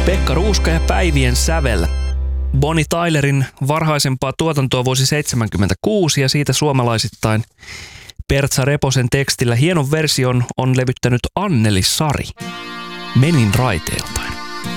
Pekka Ruuska ja Päivien sävel. Bonnie Tylerin varhaisempaa tuotantoa vuosi 1976 ja siitä suomalaisittain Pertsa Reposen tekstillä hienon version on levyttänyt Anneli Sari. Menin raiteiltaan.